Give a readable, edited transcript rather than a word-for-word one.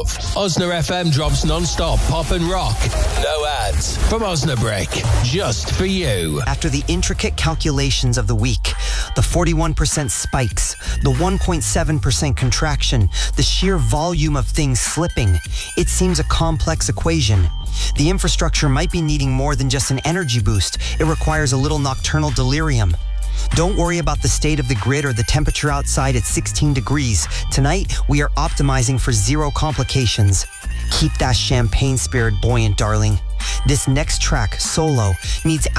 Osna FM drops non-stop pop and rock. No ads. From Osnabrick. Just for you. After the intricate calculations of the week, the 41% spikes, the 1.7% contraction, the sheer volume of things slipping, it seems a complex equation. The infrastructure might be needing more than just an energy boost. It requires a little nocturnal delirium. Don't worry about the state of the grid or the temperature outside at 16 degrees. Tonight, we are optimizing for zero complications. Keep that champagne spirit buoyant, darling. This next track, Solo, needs